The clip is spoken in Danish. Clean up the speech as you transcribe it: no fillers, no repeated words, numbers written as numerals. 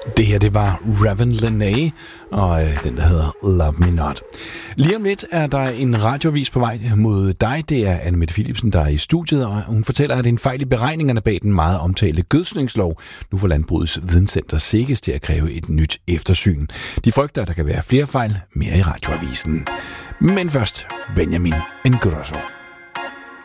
Det her, det var Raven Lenae, og den, der hedder Love Me Not. Lige om lidt er der en radioavis på vej mod dig. Det er Anne-Mette Philipsen, der er i studiet, og hun fortæller, at det er en fejl i beregningerne bag den meget omtalte gødslingslov. Nu får Landbrugets Videnscenter SEGES til at kræve et nyt eftersyn. De frygter, at der kan være flere fejl, mere i radioavisen. Men først, Benjamin Ingrosso.